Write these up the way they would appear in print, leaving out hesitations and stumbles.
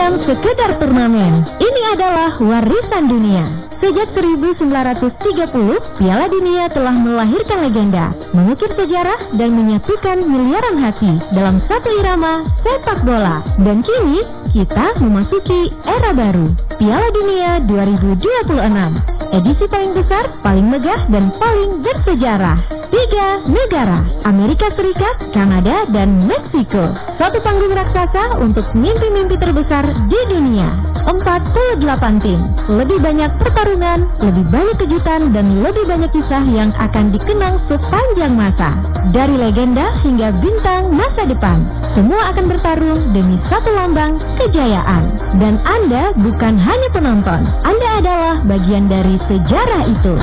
bukan sekedar turnamen. Ini adalah warisan dunia. Sejak 1930, Piala Dunia telah melahirkan legenda, mengukir sejarah dan menyatukan miliaran hati dalam satu irama sepak bola. Dan kini, kita memasuki era baru, Piala Dunia 2026. Edisi paling besar, paling megah, dan paling bersejarah. 3 negara, Amerika Serikat, Kanada, dan Meksiko. Satu panggung raksasa untuk mimpi-mimpi terbesar di dunia. 48 tim, lebih banyak pertarungan, lebih banyak kejutan, dan lebih banyak kisah yang akan dikenang sepanjang masa. Dari legenda hingga bintang masa depan, semua akan bertarung demi satu lambang kejayaan. Dan Anda bukan hanya penonton, Anda adalah bagian dari sejarah itu.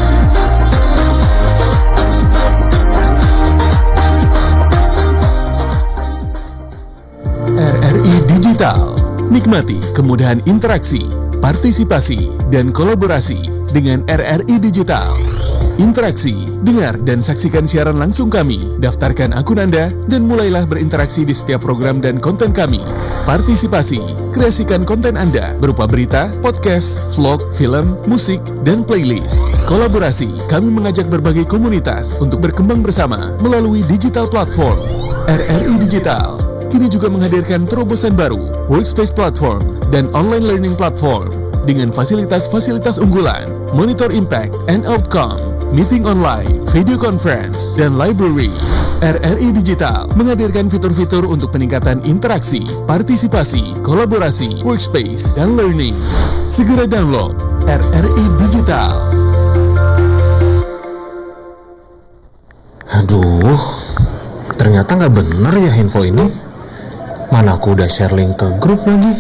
RRI Digital. Nikmati kemudahan interaksi, partisipasi, dan kolaborasi dengan RRI Digital. Interaksi, dengar dan saksikan siaran langsung kami, daftarkan akun Anda, dan mulailah berinteraksi di setiap program dan konten kami. Partisipasi, kreasikan konten Anda berupa berita, podcast, vlog, film, musik, dan playlist. Kolaborasi, kami mengajak berbagai komunitas untuk berkembang bersama melalui digital platform. RRI Digital kini juga menghadirkan terobosan baru, workspace platform, dan online learning platform dengan fasilitas-fasilitas unggulan, monitor impact and outcome, meeting online, video conference, dan library. RRI Digital menghadirkan fitur-fitur untuk peningkatan interaksi, partisipasi, kolaborasi, workspace, dan learning. Segera download RRI Digital. Aduh, ternyata nggak bener ya info ini. Mana aku udah share link ke grup lagi.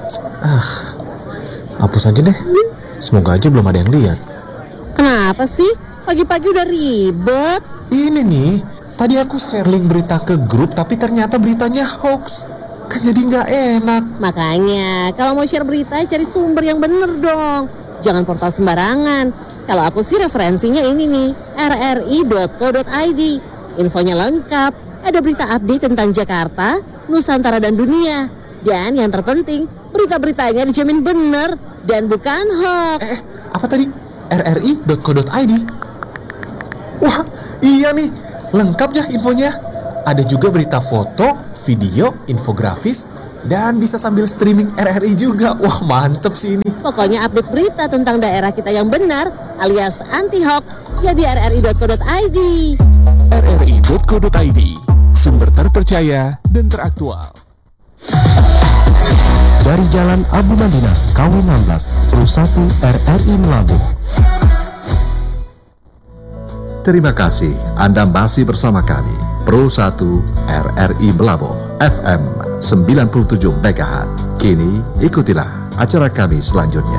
Hapus aja deh. Semoga aja belum ada yang lihat. Kenapa sih? Pagi-pagi udah ribet. Ini nih, tadi aku share link berita ke grup tapi ternyata beritanya hoax. Kan jadi nggak enak. Makanya, kalau mau share berita cari sumber yang bener dong. Jangan portal sembarangan. Kalau aku sih referensinya ini nih, rri.co.id. Infonya lengkap. Ada berita update tentang Jakarta, Nusantara, dan dunia. Dan yang terpenting, berita-beritanya dijamin benar dan bukan hoax. Apa tadi? rri.co.id? Wah, iya nih. Lengkap ya infonya. Ada juga berita foto, video, infografis, dan bisa sambil streaming RRI juga. Wah, mantep sih ini. Pokoknya update berita tentang daerah kita yang benar alias anti-hoax ya di rri.co.id. rri.co.id, sumber terpercaya dan teraktual. Dari Jalan Abu Madinah, KW 16, Ru 1 RRI Melabuh. Terima kasih Anda masih bersama kami, Pro 1 RRI Melabuh, FM 97 MHz. Kini ikutilah acara kami selanjutnya.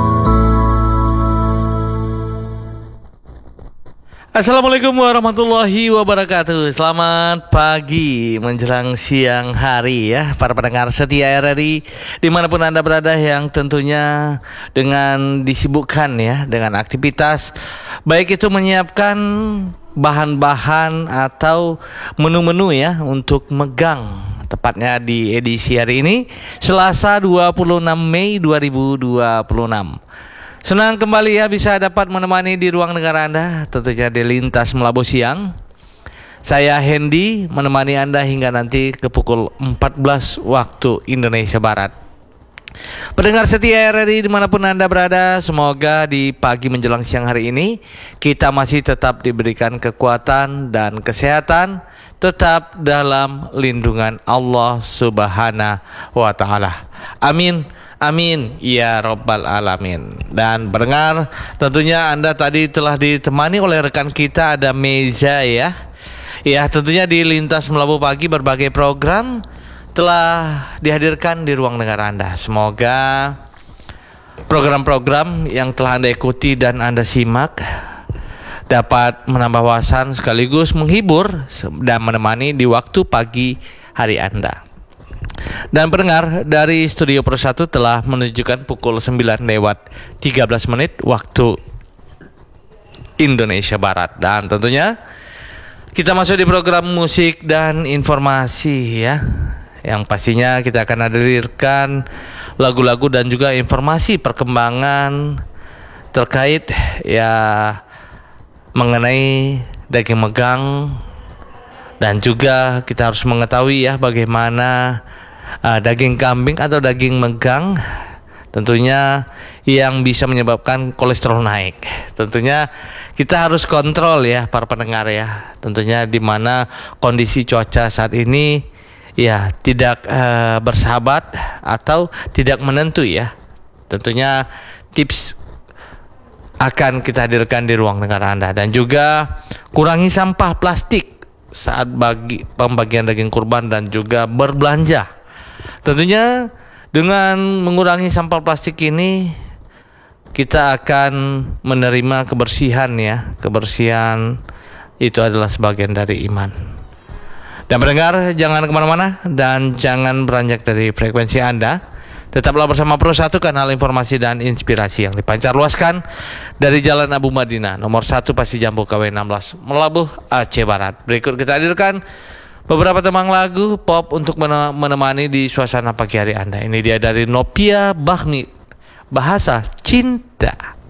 Assalamualaikum warahmatullahi wabarakatuh. Selamat pagi menjelang siang hari ya para pendengar setia RRI dimanapun Anda berada, yang tentunya dengan disibukkan ya dengan aktivitas, baik itu menyiapkan bahan-bahan atau menu-menu ya untuk megang, tepatnya di edisi hari ini Selasa 26 Mei 2026. Senang kembali ya bisa dapat menemani di ruang dengar Anda, tentunya di Lintas Melabuh Siang. Saya Hendy menemani Anda hingga nanti ke pukul 14 waktu Indonesia Barat. Pendengar setia RRI dimanapun Anda berada, semoga di pagi menjelang siang hari ini kita masih tetap diberikan kekuatan dan kesehatan, tetap dalam lindungan Allah Subhanahu wa Ta'ala. Amin. Amin ya Rabbal Alamin. Dan pendengar, tentunya Anda tadi telah ditemani oleh rekan kita, ada Meja ya. Ya, tentunya di Lintas Melabuh Pagi berbagai program telah dihadirkan di ruang dengar Anda. Semoga program-program yang telah Anda ikuti dan Anda simak dapat menambah wawasan sekaligus menghibur dan menemani di waktu pagi hari Anda. Dan pendengar, dari Studio Pro 1 telah menunjukkan pukul 9 lewat 13 menit waktu Indonesia Barat. Dan tentunya kita masuk di program musik dan informasi ya. yang pastinya kita akan hadirkan lagu-lagu dan juga informasi perkembangan terkait ya mengenai daging megang, dan juga kita harus mengetahui ya bagaimana daging kambing atau daging megang tentunya yang bisa menyebabkan kolesterol naik. Tentunya kita harus kontrol ya para pendengar ya. Tentunya di mana kondisi cuaca saat ini ya tidak bersahabat atau tidak menentu ya. Tentunya tips akan kita hadirkan di ruang dengar Anda, dan juga kurangi sampah plastik saat pembagian daging kurban dan juga berbelanja. Tentunya dengan mengurangi sampah plastik ini kita akan menerima kebersihan ya. Kebersihan itu adalah sebagian dari iman. Dan pendengar, jangan kemana-mana dan jangan beranjak dari frekuensi Anda. Tetaplah bersama Pro 1, kanal informasi dan inspirasi yang dipancar luaskan dari Jalan Abu Madinah nomor 1 Pasir Jambu KW 16 Melabuh Aceh Barat. Berikut kita hadirkan beberapa tembang lagu pop untuk menemani di suasana pagi hari Anda. Ini dia dari Nopia Bahmi, Bahasa Cinta.